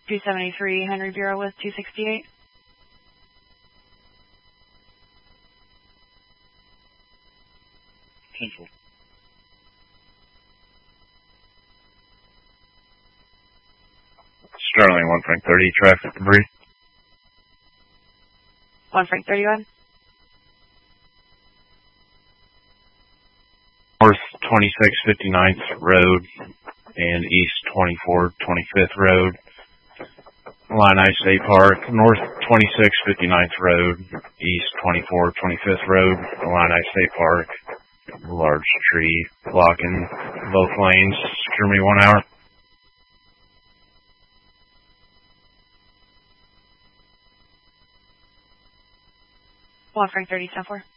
273 Henry Bureau with 268. Central. Sterling 1 Frank 30, traffic debris. 1 Frank 31. North 2659th Road and East 2425th Road, Illini State Park. North 2659th Road, East 2425th Road, Illini State Park. Large tree blocking both lanes. Secure me 1 hour. 1 Frank 30, 10-4.